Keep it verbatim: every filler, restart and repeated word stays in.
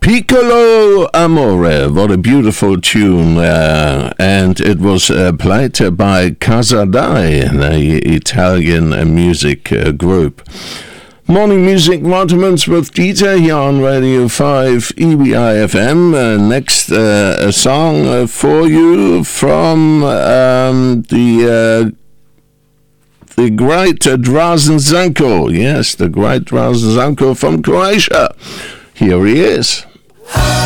Piccolo Amore, what a beautiful tune, uh, and it was uh, played by Casadei, the Italian uh, music uh, group. Morning Music Vitamins with Dieter here on Radio five E B I F M. Uh, next, uh, a song uh, for you from um, the uh, the great uh, Drazen Zanko. Yes, the great Drazen Zanko from Croatia. Here he is.